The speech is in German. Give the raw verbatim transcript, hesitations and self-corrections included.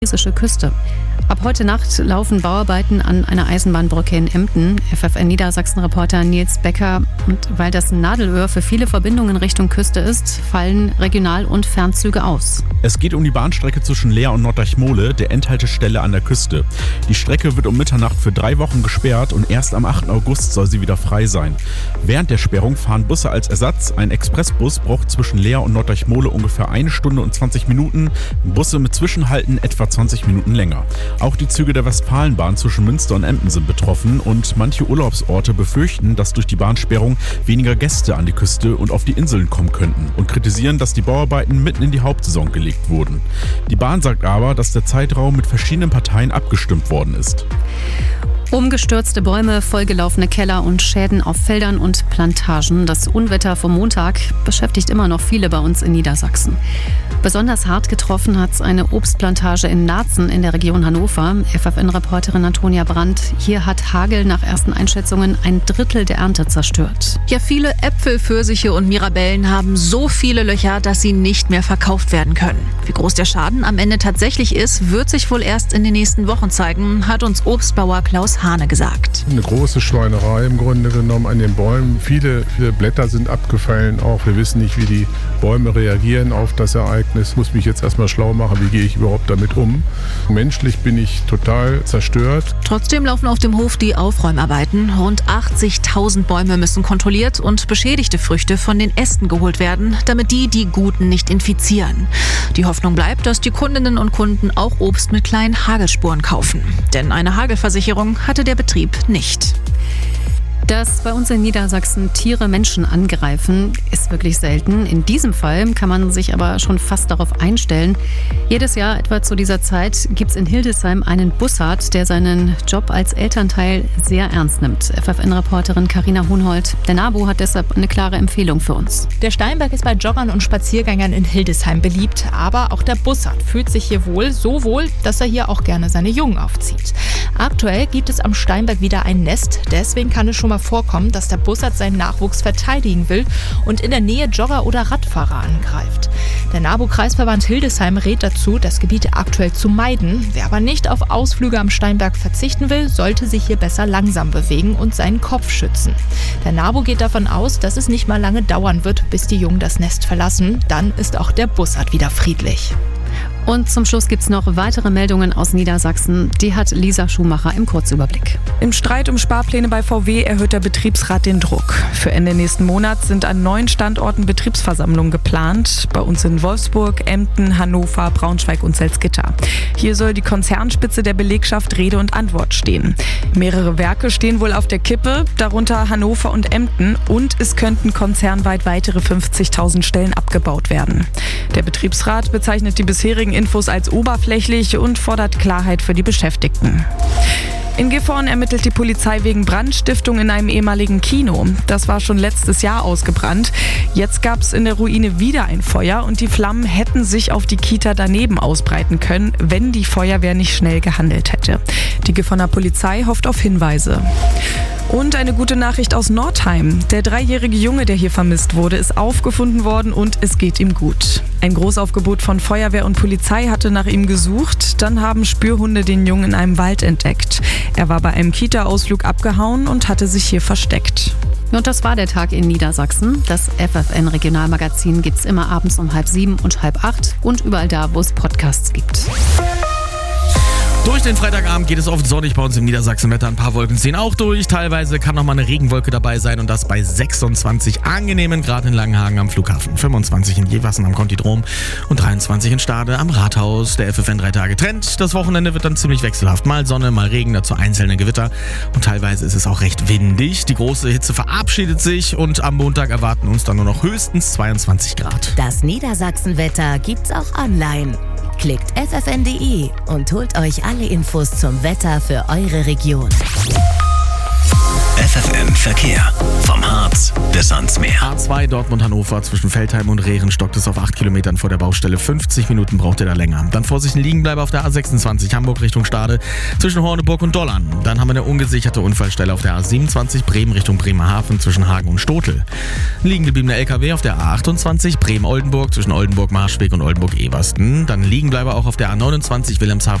Friesische Küste. Ab heute Nacht laufen Bauarbeiten an einer Eisenbahnbrücke in Emden. F F N Niedersachsen-Reporter Nils Becker. Und weil das ein Nadelöhr für viele Verbindungen Richtung Küste ist, fallen Regional- und Fernzüge aus. Es geht um die Bahnstrecke zwischen Leer und Norddeich-Mole, der Endhaltestelle an der Küste. Die Strecke wird um Mitternacht für drei Wochen gesperrt und erst am achten August soll sie wieder frei sein. Während der Sperrung fahren Busse als Ersatz. Ein Expressbus braucht zwischen Leer und Norddeich-Mole ungefähr eine Stunde und zwanzig Minuten. Busse mit Zwischenhalten etwa zwanzig Minuten länger. Auch die Züge der Westfalenbahn zwischen Münster und Emden sind betroffen und manche Urlaubsorte befürchten, dass durch die Bahnsperrung weniger Gäste an die Küste und auf die Inseln kommen könnten und kritisieren, dass die Bauarbeiten mitten in die Hauptsaison gelegt wurden. Die Bahn sagt aber, dass der Zeitraum mit verschiedenen Parteien abgestimmt worden ist. Umgestürzte Bäume, vollgelaufene Keller und Schäden auf Feldern und Plantagen. Das Unwetter vom Montag beschäftigt immer noch viele bei uns in Niedersachsen. Besonders hart getroffen hat es eine Obstplantage in Laatzen in der Region Hannover. F F N-Reporterin Antonia Brandt. Hier hat Hagel nach ersten Einschätzungen ein Drittel der Ernte zerstört. Ja, viele Äpfel, Pfirsiche und Mirabellen haben so viele Löcher, dass sie nicht mehr verkauft werden können. Wie groß der Schaden am Ende tatsächlich ist, wird sich wohl erst in den nächsten Wochen zeigen, hat uns Obstbauer Klaus Hane gesagt. Eine große Schweinerei im Grunde genommen an den Bäumen. Viele, viele Blätter sind abgefallen auch. Wir wissen nicht, wie die Bäume reagieren auf das Ereignis. Ich muss mich jetzt erstmal schlau machen, wie gehe ich überhaupt damit um. Menschlich bin ich total zerstört. Trotzdem laufen auf dem Hof die Aufräumarbeiten. Rund achtzigtausend Bäume müssen kontrolliert und beschädigte Früchte von den Ästen geholt werden, damit die die guten nicht infizieren. Die Hoffnung bleibt, dass die Kundinnen und Kunden auch Obst mit kleinen Hagelspuren kaufen. Denn eine Hagelversicherung hatte der Betrieb nicht. Dass bei uns in Niedersachsen Tiere Menschen angreifen, ist wirklich selten. In diesem Fall kann man sich aber schon fast darauf einstellen. Jedes Jahr etwa zu dieser Zeit gibt es in Hildesheim einen Bussard, der seinen Job als Elternteil sehr ernst nimmt. F F N-Reporterin Carina Hohnhold. Der NABU hat deshalb eine klare Empfehlung für uns. Der Steinberg ist bei Joggern und Spaziergängern in Hildesheim beliebt, aber auch der Bussard fühlt sich hier wohl, so wohl, dass er hier auch gerne seine Jungen aufzieht. Aktuell gibt es am Steinberg wieder ein Nest, deswegen kann es schon mal vorkommen, dass der Bussard seinen Nachwuchs verteidigen will und in der Nähe Jogger oder Radfahrer angreift. Der NABU-Kreisverband Hildesheim rät dazu, das Gebiet aktuell zu meiden. Wer aber nicht auf Ausflüge am Steinberg verzichten will, sollte sich hier besser langsam bewegen und seinen Kopf schützen. Der NABU geht davon aus, dass es nicht mal lange dauern wird, bis die Jungen das Nest verlassen. Dann ist auch der Bussard wieder friedlich. Und zum Schluss gibt es noch weitere Meldungen aus Niedersachsen. Die hat Lisa Schumacher im Kurzüberblick. Im Streit um Sparpläne bei V W erhöht der Betriebsrat den Druck. Für Ende nächsten Monats sind an neun Standorten Betriebsversammlungen geplant. Bei uns in Wolfsburg, Emden, Hannover, Braunschweig und Salzgitter. Hier soll die Konzernspitze der Belegschaft Rede und Antwort stehen. Mehrere Werke stehen wohl auf der Kippe, darunter Hannover und Emden. Und es könnten konzernweit weitere fünfzigtausend Stellen abgebaut werden. Der Betriebsrat bezeichnet die bisherigen Infos als oberflächlich und fordert Klarheit für die Beschäftigten. In Gifhorn ermittelt die Polizei wegen Brandstiftung in einem ehemaligen Kino. Das war schon letztes Jahr ausgebrannt. Jetzt gab es in der Ruine wieder ein Feuer und die Flammen hätten sich auf die Kita daneben ausbreiten können, wenn die Feuerwehr nicht schnell gehandelt hätte. Die Gifhorner Polizei hofft auf Hinweise. Und eine gute Nachricht aus Nordheim. Der dreijährige Junge, der hier vermisst wurde, ist aufgefunden worden und es geht ihm gut. Ein Großaufgebot von Feuerwehr und Polizei hatte nach ihm gesucht. Dann haben Spürhunde den Jungen in einem Wald entdeckt. Er war bei einem Kita-Ausflug abgehauen und hatte sich hier versteckt. Und das war der Tag in Niedersachsen. Das F F N-Regionalmagazin gibt's immer abends um halb sieben und halb acht und überall da, wo es Podcasts gibt. Durch den Freitagabend geht es oft sonnig bei uns im Niedersachsen-Wetter. Ein paar Wolken ziehen auch durch. Teilweise kann noch mal eine Regenwolke dabei sein und das bei sechsundzwanzig angenehmen Grad in Langenhagen am Flughafen, fünfundzwanzig in Jeversen am Kontidrom und dreiundzwanzig in Stade am Rathaus. Der F F N drei Tage Trend. Das Wochenende wird dann ziemlich wechselhaft. Mal Sonne, mal Regen, dazu einzelne Gewitter und teilweise ist es auch recht windig. Die große Hitze verabschiedet sich und am Montag erwarten uns dann nur noch höchstens zweiundzwanzig Grad. Das Niedersachsen-Wetter gibt's auch online. Klickt f f n punkt d e und holt euch alle Infos zum Wetter für eure Region. F F M Verkehr. Vom Harz bis ans Meer. A zwei Dortmund-Hannover zwischen Veltheim und Rehren stockt es auf acht Kilometern vor der Baustelle. fünfzig Minuten braucht ihr da länger. Dann Vorsicht, ein Liegenbleiber auf der A sechsundzwanzig Hamburg Richtung Stade zwischen Horneburg und Dollern. Dann haben wir eine ungesicherte Unfallstelle auf der A siebenundzwanzig Bremen Richtung Bremerhaven zwischen Hagen und Stotel. Ein liegen gebliebener L K W auf der A achtundzwanzig Bremen-Oldenburg zwischen Oldenburg-Marschweg und Oldenburg-Eversten. Dann Liegenbleiber auch auf der A neunundzwanzig Wilhelmshaven